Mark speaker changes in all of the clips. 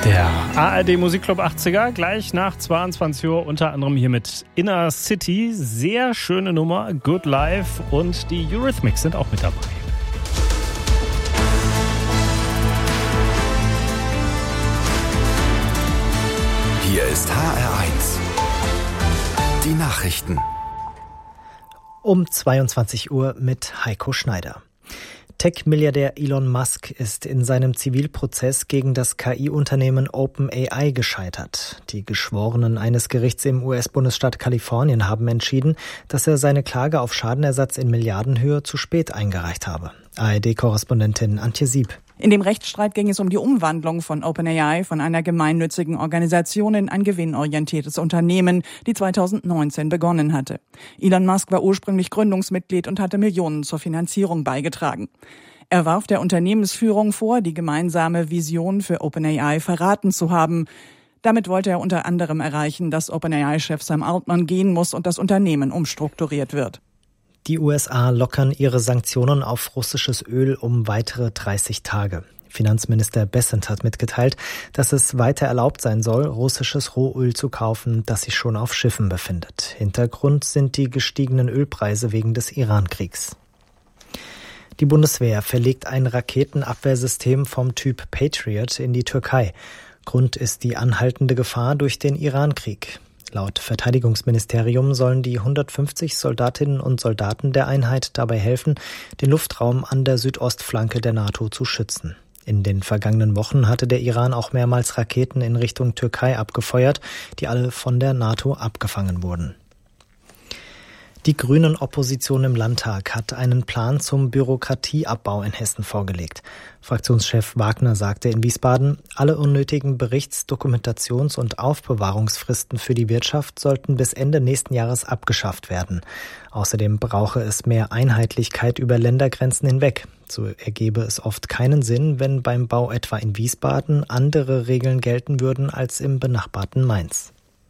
Speaker 1: Der ARD Musikclub 80er, gleich nach 22 Uhr, unter anderem hier mit Inner City. Sehr schöne Nummer, Good Life, und die Eurythmics sind auch mit dabei.
Speaker 2: Hier ist HR1. Die Nachrichten.
Speaker 3: Um 22 Uhr mit Heiko Schneider. Tech-Milliardär Elon Musk ist in seinem Zivilprozess gegen das KI-Unternehmen OpenAI gescheitert. Die Geschworenen eines Gerichts im US-Bundesstaat Kalifornien haben entschieden, dass er seine Klage auf Schadenersatz in Milliardenhöhe zu spät eingereicht habe. ARD-Korrespondentin Antje Sieb.
Speaker 4: In dem Rechtsstreit ging es um die Umwandlung von OpenAI von einer gemeinnützigen Organisation in ein gewinnorientiertes Unternehmen, die 2019 begonnen hatte. Elon Musk war ursprünglich Gründungsmitglied und hatte Millionen zur Finanzierung beigetragen. Er warf der Unternehmensführung vor, die gemeinsame Vision für OpenAI verraten zu haben. Damit wollte er unter anderem erreichen, dass OpenAI-Chef Sam Altman gehen muss und das Unternehmen umstrukturiert wird.
Speaker 3: Die USA lockern ihre Sanktionen auf russisches Öl um weitere 30 Tage. Finanzminister Bessent hat mitgeteilt, dass es weiter erlaubt sein soll, russisches Rohöl zu kaufen, das sich schon auf Schiffen befindet. Hintergrund sind die gestiegenen Ölpreise wegen des Iran-Kriegs. Die Bundeswehr verlegt ein Raketenabwehrsystem vom Typ Patriot in die Türkei. Grund ist die anhaltende Gefahr durch den Iran-Krieg. Laut Verteidigungsministerium sollen die 150 Soldatinnen und Soldaten der Einheit dabei helfen, den Luftraum an der Südostflanke der NATO zu schützen. In den vergangenen Wochen hatte der Iran auch mehrmals Raketen in Richtung Türkei abgefeuert, die alle von der NATO abgefangen wurden. Die Grünen-Opposition im Landtag hat einen Plan zum Bürokratieabbau in Hessen vorgelegt. Fraktionschef Wagner sagte in Wiesbaden, alle unnötigen Berichts-, Dokumentations- und Aufbewahrungsfristen für die Wirtschaft sollten bis Ende nächsten Jahres abgeschafft werden. Außerdem brauche es mehr Einheitlichkeit über Ländergrenzen hinweg. So ergebe es oft keinen Sinn, wenn beim Bau etwa in Wiesbaden andere Regeln gelten würden als im benachbarten Mainz.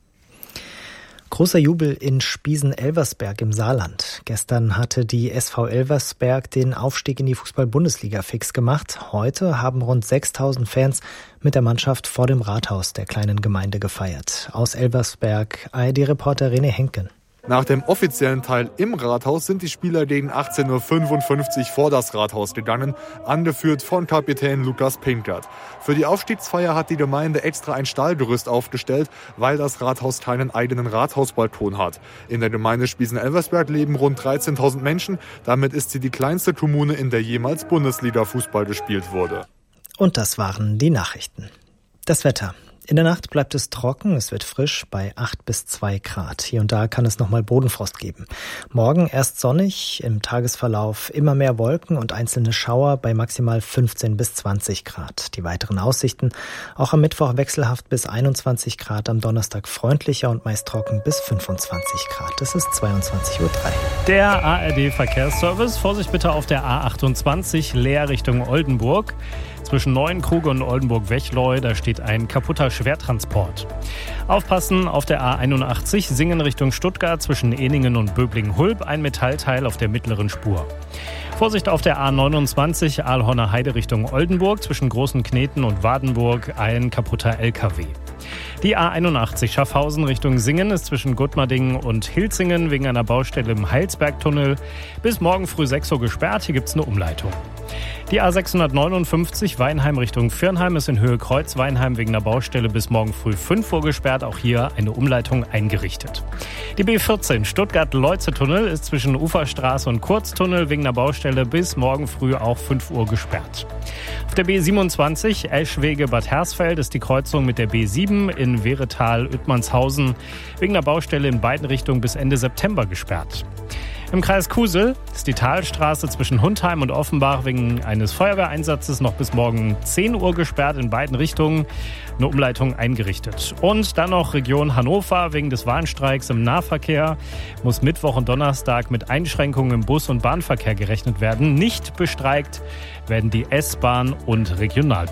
Speaker 3: Großer Jubel in Spiesen-Elversberg im Saarland. Gestern hatte die SV Elversberg den Aufstieg in die Fußball-Bundesliga fix gemacht. Heute haben rund 6.000 Fans mit der Mannschaft vor dem Rathaus der kleinen Gemeinde gefeiert. Aus Elversberg, ARD-Reporter René Henken.
Speaker 5: Nach dem offiziellen Teil im Rathaus sind die Spieler gegen 18.55 Uhr vor das Rathaus gegangen, angeführt von Kapitän Lukas Pinkert. Für die Aufstiegsfeier hat die Gemeinde extra ein Stahlgerüst aufgestellt, weil das Rathaus keinen eigenen Rathausbalkon hat. In der Gemeinde Spiesen-Elversberg leben rund 13.000 Menschen. Damit ist sie die kleinste Kommune, in der jemals Bundesliga-Fußball gespielt wurde.
Speaker 3: Und das waren die Nachrichten. Das Wetter. In der Nacht bleibt es trocken, es wird frisch bei 8 bis 2 Grad. Hier und da kann es nochmal Bodenfrost geben. Morgen erst sonnig, im Tagesverlauf immer mehr Wolken und einzelne Schauer bei maximal 15 bis 20 Grad. Die weiteren Aussichten auch am Mittwoch wechselhaft bis 21 Grad, am Donnerstag freundlicher und meist trocken bis 25 Grad. Es ist 22.03 Uhr.
Speaker 1: Der ARD-Verkehrsservice, Vorsicht bitte auf der A28 Leer Richtung Oldenburg. Zwischen Neuenkrug und Oldenburg-Wechleu, da steht ein kaputter Schwertransport. Aufpassen auf der A81 Singen Richtung Stuttgart zwischen Ehningen und Böblingen-Hulb, ein Metallteil auf der mittleren Spur. Vorsicht auf der A29 Aalhorner Heide Richtung Oldenburg zwischen Großen Kneten und Wadenburg, ein kaputter LKW. Die A81 Schaffhausen Richtung Singen ist zwischen Gutmerdingen und Hilzingen wegen einer Baustelle im Heilsbergtunnel bis morgen früh 6 Uhr gesperrt. Hier gibt es eine Umleitung. Die A659 Weinheim Richtung Viernheim ist in Höhe Kreuz-Weinheim wegen einer Baustelle bis morgen früh 5 Uhr gesperrt. Auch hier eine Umleitung eingerichtet. Die B14 Stuttgart-Leutze-Tunnel ist zwischen Uferstraße und Kurztunnel wegen einer Baustelle bis morgen früh auch 5 Uhr gesperrt. Auf der B27 Eschwege-Bad Hersfeld ist die Kreuzung mit der B7 in Wehretal-Oettmannshausen wegen einer Baustelle in beiden Richtungen bis Ende September gesperrt. Im Kreis Kusel ist die Talstraße zwischen Hundheim und Offenbach wegen eines Feuerwehreinsatzes noch bis morgen 10 Uhr gesperrt, in beiden Richtungen eine Umleitung eingerichtet. Und dann noch Region Hannover wegen des Warnstreiks im Nahverkehr muss Mittwoch und Donnerstag mit Einschränkungen im Bus- und Bahnverkehr gerechnet werden. Nicht bestreikt werden die S-Bahn- und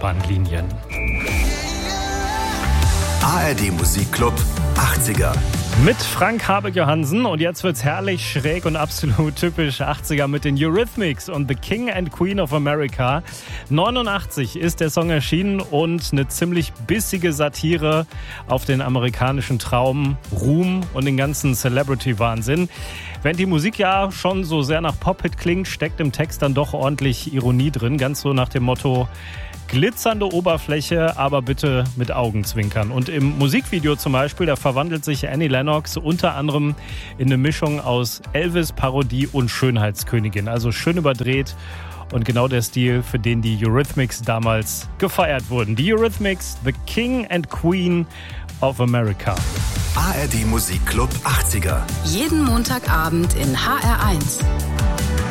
Speaker 1: Regionalbahnlinien.
Speaker 2: ARD Musikclub 80er.
Speaker 1: Mit Frank Habig-Johansen und jetzt wird's herrlich schräg und absolut typisch 80er mit den Eurythmics und The King and Queen of America. 89 ist der Song erschienen und eine ziemlich bissige Satire auf den amerikanischen Traum, Ruhm und den ganzen Celebrity-Wahnsinn. Während die Musik ja schon so sehr nach Pop-Hit klingt, steckt im Text dann doch ordentlich Ironie drin, ganz so nach dem Motto: glitzernde Oberfläche, aber bitte mit Augenzwinkern. Und im Musikvideo zum Beispiel, da verwandelt sich Annie Lennox unter anderem in eine Mischung aus Elvis-Parodie und Schönheitskönigin. Also schön überdreht und genau der Stil, für den die Eurythmics damals gefeiert wurden. Die Eurythmics, The King and Queen of America.
Speaker 2: ARD Musikclub 80er.
Speaker 6: Jeden Montagabend in HR1.